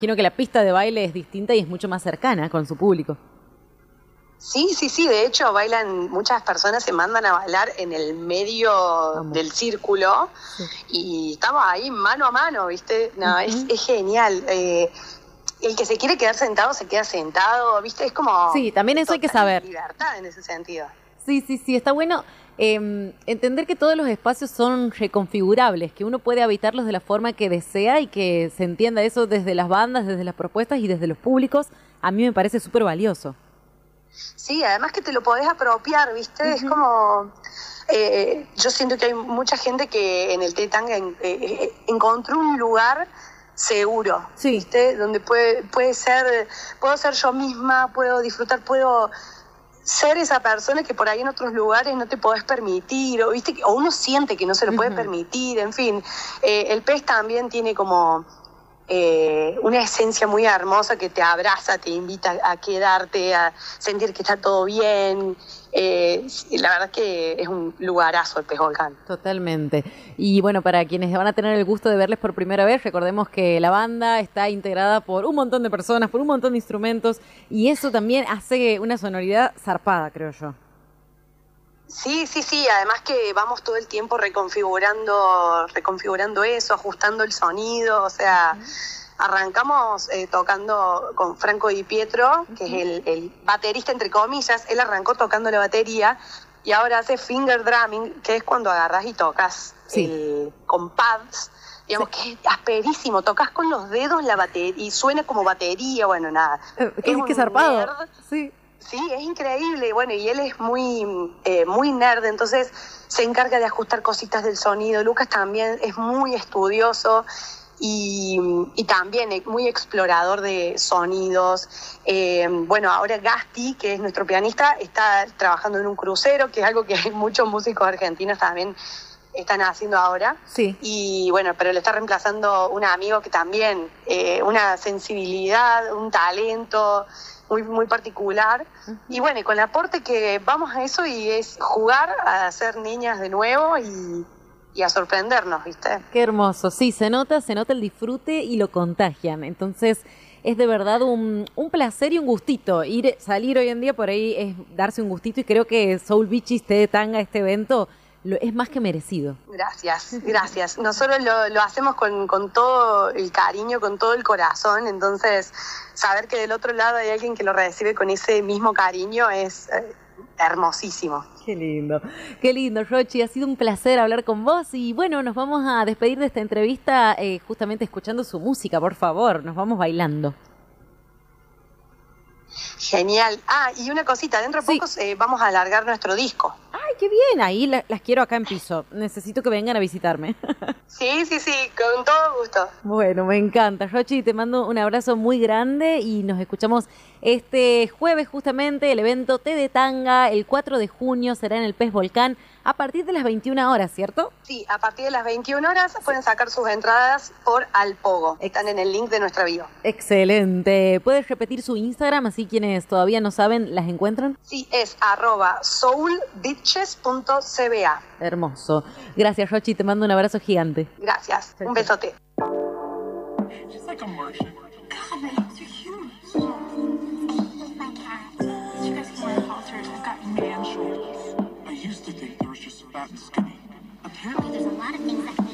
Imagino que la pista de baile es distinta y es mucho más cercana con su público. Sí, sí, sí, de hecho bailan, muchas personas se mandan a bailar en el medio Vamos. del círculo y estamos ahí mano a mano, ¿viste? No, es genial. El que se quiere quedar sentado, se queda sentado, ¿viste? Es como... Sí, también eso hay que saber. Libertad en ese sentido. Sí, sí, sí, está bueno entender que todos los espacios son reconfigurables, que uno puede habitarlos de la forma que desea y que se entienda eso desde las bandas, desde las propuestas y desde los públicos. A mí me parece súper valioso. Sí, además que te lo podés apropiar, ¿viste? Es como... yo siento que hay mucha gente que en el Tanga encontró un lugar seguro, sí, ¿viste? Donde puedo ser yo misma, puedo disfrutar, puedo ser esa persona que por ahí en otros lugares no te podés permitir, o, ¿viste? O uno siente que no se lo puede permitir, en fin. El pez también tiene como... una esencia muy hermosa que te abraza, te invita a quedarte, a sentir que está todo bien. La verdad es que es un lugarazo el Pez Volcán. Totalmente. Y bueno, para quienes van a tener el gusto de verles por primera vez, recordemos que la banda está integrada por un montón de personas, por un montón de instrumentos, y eso también hace una sonoridad zarpada, creo yo. Sí, sí, sí, además que vamos todo el tiempo reconfigurando eso, ajustando el sonido, o sea, arrancamos tocando con Franco Di Pietro, que es el baterista entre comillas, él arrancó tocando la batería y ahora hace finger drumming, que es cuando agarras y tocas con pads, digamos que es asperísimo, tocas con los dedos la batería y suena como batería, bueno, nada. Qué zarpado. Nerd. Sí. Sí, es increíble, bueno, y él es muy nerd, entonces se encarga de ajustar cositas del sonido. Lucas también es muy estudioso y también es muy explorador de sonidos. Bueno, ahora Gasti, que es nuestro pianista, está trabajando en un crucero, que es algo que muchos músicos argentinos también están haciendo ahora. Sí. Y bueno, pero le está reemplazando un amigo que también, una sensibilidad, un talento muy, muy particular. Y bueno, y con el aporte que vamos a eso y es jugar a ser niñas de nuevo y a sorprendernos, ¿viste? Qué hermoso. Sí, se nota el disfrute y lo contagian. Entonces, es de verdad un placer y un gustito. Salir hoy en día por ahí es darse un gustito y creo que Soul Beaches Té de Tanga, este evento, es más que merecido. Gracias, gracias. Nosotros lo hacemos con todo el cariño, con todo el corazón, entonces saber que del otro lado hay alguien que lo recibe con ese mismo cariño es hermosísimo. Qué lindo, Rochi, ha sido un placer hablar con vos y bueno, nos vamos a despedir de esta entrevista justamente escuchando su música, por favor, nos vamos bailando. Genial. Ah, y una cosita, dentro de poco vamos a alargar nuestro disco. ¡Ay, qué bien! Ahí las quiero acá en piso. Necesito que vengan a visitarme. Sí, sí, sí, con todo gusto. Bueno, me encanta. Rochi, te mando un abrazo muy grande y nos escuchamos este jueves justamente. El evento Té de Tanga, el 4 de junio, será en el Pez Volcán a partir de las 21 horas, ¿cierto? Sí, a partir de las 21 horas pueden sacar sus entradas por Alpogo. Están en el link de nuestra bio. Excelente. ¿Puedes repetir su Instagram así quienes todavía no saben las encuentran? Sí, es @soulbitches.cba. Hermoso. Gracias, Rochi. Te mando un abrazo gigante. Gracias. Un besote. She's like a Martian. God, my hips are huge. It's my cat. You guys can wear halters. I've got man shorties. I used to think there was just fat and skinny. Apparently, There's a lot of things that can